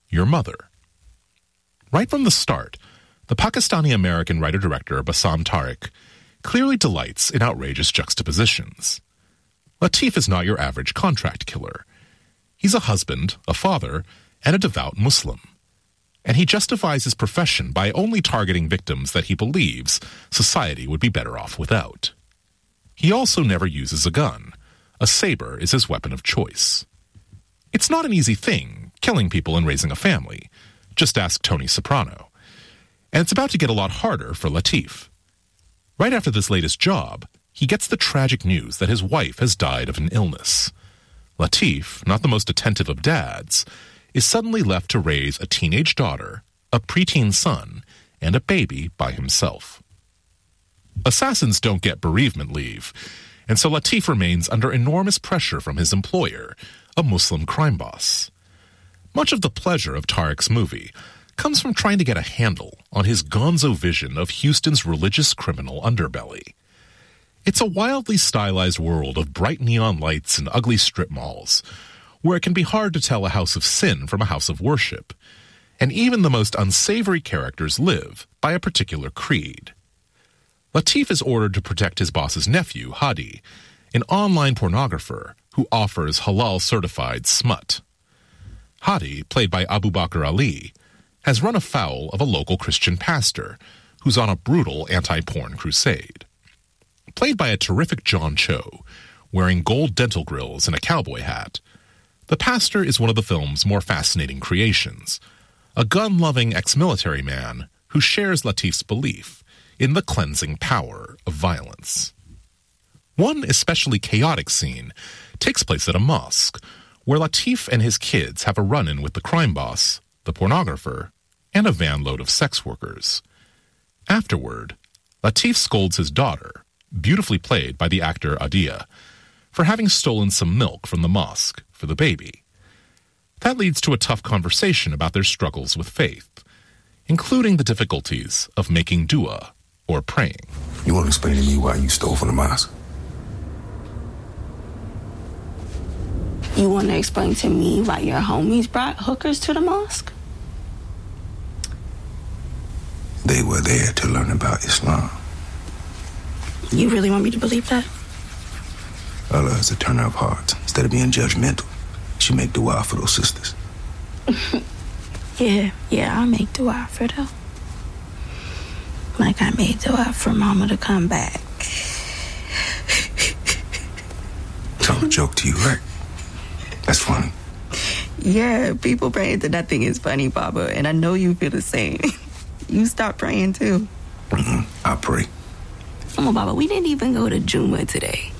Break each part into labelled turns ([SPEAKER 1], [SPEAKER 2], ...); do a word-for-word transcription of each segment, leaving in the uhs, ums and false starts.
[SPEAKER 1] Your Mother. Right from the start, the Pakistani-American writer-director Bassam Tariq clearly delights in outrageous juxtapositions. Latif is not your average contract killer. He's a husband, a father, and a devout Muslim. And he justifies his profession by only targeting victims that he believes society would be better off without. He also never uses a gun. A saber is his weapon of choice. It's not an easy thing, killing people and raising a family. Just ask Tony Soprano. And it's about to get a lot harder for Latif. Right after this latest job, he gets the tragic news that his wife has died of an illness. Latif, not the most attentive of dads, is suddenly left to raise a teenage daughter, a preteen son, and a baby by himself. Assassins don't get bereavement leave, and so Latif remains under enormous pressure from his employer, a Muslim crime boss. Much of the pleasure of Tariq's movie comes from trying to get a handle on his gonzo vision of Houston's religious criminal underbelly. It's a wildly stylized world of bright neon lights and ugly strip malls, where it can be hard to tell a house of sin from a house of worship, and even the most unsavory characters live by a particular creed. Latif is ordered to protect his boss's nephew, Hadi, an online pornographer who offers halal-certified smut. Hadi, played by Abu Bakr Ali, has run afoul of a local Christian pastor who's on a brutal anti-porn crusade. Played by a terrific John Cho, wearing gold dental grills and a cowboy hat, the pastor is one of the film's more fascinating creations, a gun-loving ex-military man who shares Latif's belief in the cleansing power of violence. One especially chaotic scene takes place at a mosque, where Latif and his kids have a run-in with the crime boss, the pornographer, and a van load of sex workers. Afterward, Latif scolds his daughter, beautifully played by the actor Adia, for having stolen some milk from the mosque for the baby. That leads to a tough conversation about their struggles with faith, including the difficulties of making dua or praying.
[SPEAKER 2] You want to explain to me why you stole from the mosque?
[SPEAKER 3] You want to explain to me why your homies brought hookers to the mosque?
[SPEAKER 2] They were there to learn about Islam.
[SPEAKER 3] You really want me to believe that?
[SPEAKER 2] Allah is a turner of hearts. Instead of being judgmental, she make dua for those sisters.
[SPEAKER 3] yeah, yeah, I make dua for them. Like I made dua for Mama to come back.
[SPEAKER 2] Tell a joke to you, right? That's funny.
[SPEAKER 3] Yeah, people praying to nothing is funny, Baba, and I know you feel the same. You stop praying, too.
[SPEAKER 2] Mm-hmm. I pray.
[SPEAKER 3] Come on, Baba, we didn't even go to Juma today.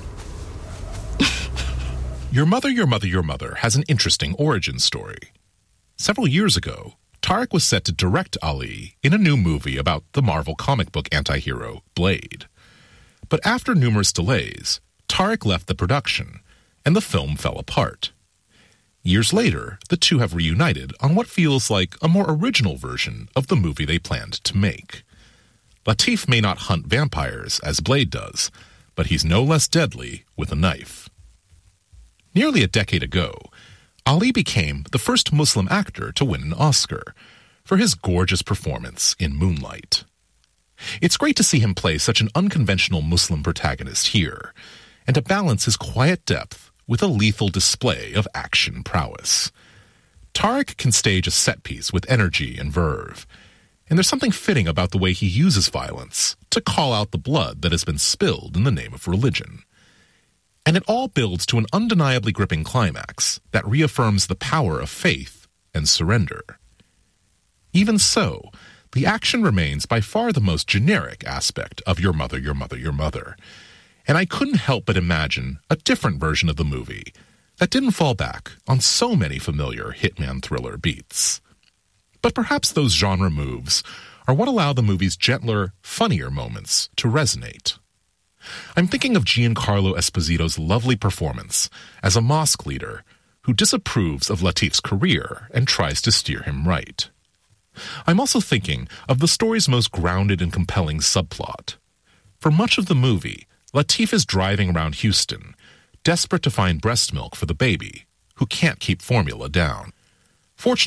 [SPEAKER 1] Your Mother, Your Mother, Your Mother has an interesting origin story. Several years ago, Tariq was set to direct Ali in a new movie about the Marvel comic book antihero Blade. But after numerous delays, Tariq left the production, and the film fell apart. Years later, the two have reunited on what feels like a more original version of the movie they planned to make. Latif may not hunt vampires as Blade does, but he's no less deadly with a knife. Nearly a decade ago, Ali became the first Muslim actor to win an Oscar for his gorgeous performance in Moonlight. It's great to see him play such an unconventional Muslim protagonist here, and to balance his quiet depth with a lethal display of action prowess. Tariq can stage a set piece with energy and verve, and there's something fitting about the way he uses violence to call out the blood that has been spilled in the name of religion. And it all builds to an undeniably gripping climax that reaffirms the power of faith and surrender. Even so, the action remains by far the most generic aspect of Your Mother, Your Mother, Your Mother, and I couldn't help but imagine a different version of the movie that didn't fall back on so many familiar hitman thriller beats. But perhaps those genre moves are what allow the movie's gentler, funnier moments to resonate. I'm thinking of Giancarlo Esposito's lovely performance as a mosque leader who disapproves of Latif's career and tries to steer him right. I'm also thinking of the story's most grounded and compelling subplot. For much of the movie, Latif is driving around Houston, desperate to find breast milk for the baby, who can't keep formula down. Fortunately,